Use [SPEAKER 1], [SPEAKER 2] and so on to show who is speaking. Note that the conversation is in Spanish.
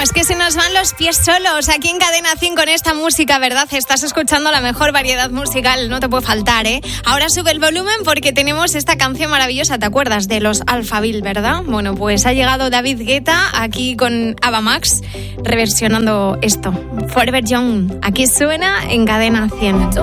[SPEAKER 1] es que se nos van los pies solos aquí en Cadena 100 con esta música, ¿verdad? Estás escuchando la mejor variedad musical, no te puede faltar, ¿eh? Ahora sube el volumen porque tenemos esta canción maravillosa, ¿te acuerdas? De los Alphaville, ¿verdad? Bueno, pues ha llegado David Guetta aquí con Ava Max reversionando esto. Forever Young, aquí suena en Cadena 100.